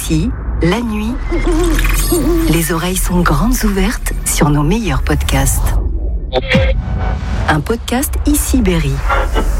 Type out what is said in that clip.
Ici, la nuit, les oreilles sont grandes ouvertes sur nos meilleurs podcasts. Un podcast Ici Berry.